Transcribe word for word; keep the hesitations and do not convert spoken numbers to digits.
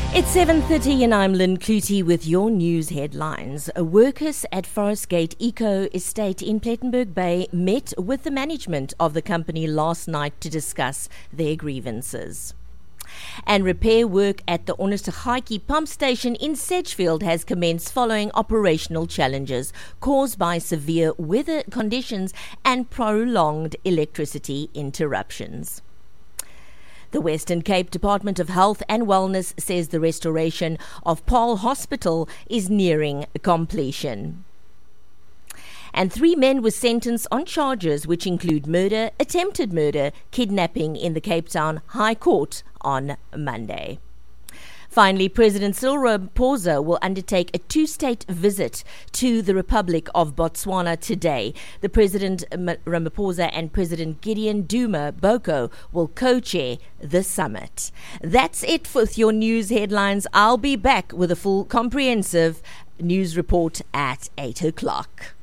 It's seven thirty and I'm Lynn Clutie with your news headlines. Workers at Forest Gate Eco Estate in Plettenberg Bay met with the management of the company last night to discuss their grievances. And repair work at the Onestahaiki pump station in Sedgefield has commenced following operational challenges caused by severe weather conditions and prolonged electricity interruptions. The Western Cape Department of Health and Wellness says the restoration of Paarl Hospital is nearing completion. And three men were sentenced on charges which include murder, attempted murder, kidnapping in the Cape Town High Court on Monday. Finally, President Cyril Ramaphosa will undertake a two-state visit to the Republic of Botswana today. The President Ramaphosa and President Gideon Duma Boko will co-chair the summit. That's it with your news headlines. I'll be back with a full comprehensive news report at eight o'clock.